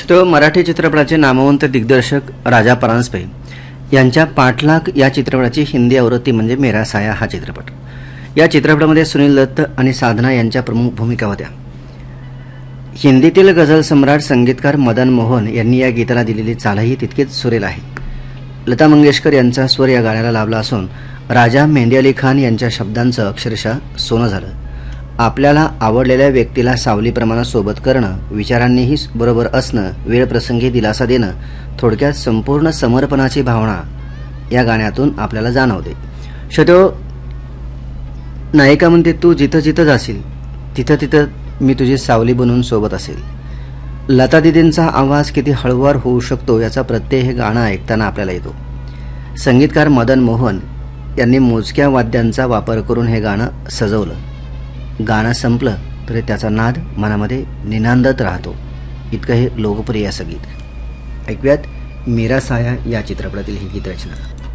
श्रोतो, मराठी चित्रपटाचे नामवंत दिग्दर्शक राजा परांजपे यांच्या पाठलाग या चित्रपटाची हिंदी आवृत्ती म्हणजे मेरा साया हा चित्रपट. या चित्रपटामध्ये सुनील दत्त आणि साधना यांच्या प्रमुख भूमिका होत्या. हिंदीतील गझल सम्राट संगीतकार मदन मोहन यांनी या गीताला दिलेली चालही तितकीच सुरेल आहे. लता मंगेशकर यांचा स्वर या गाण्याला लाभला असून राजा मेहंदी अली खान यांच्या शब्दांचं अक्षरशः सोनं झालं. आपल्याला आवडलेल्या व्यक्तीला सावलीप्रमाणे सोबत करणं, विचारांनीही बरोबर असणं, वेळप्रसंगी दिलासा देणं, थोडक्यात संपूर्ण समर्पणाची भावना या गाण्यातून आपल्याला जाणवते. श्रोतो, नायिका म्हणते, तू जिथं जिथं जाशील तिथं तिथं मी तुझी सावली बनून सोबत असेल. लता दिदींचा आवाज किती हळुवार होऊ शकतो याचा प्रत्यय हे गाणं ऐकताना आपल्याला येतो. संगीतकार मदन मोहन यांनी मोजक्या वाद्यांचा वापर करून हे गाणं सजवलं. गाणं संपलं तरी त्याचा नाद मनामध्ये निनांदत राहतो. इतकं हे लोकप्रिय असं गीत. ऐकूयात मेरा साया या चित्रपटातील ही गीतरचना.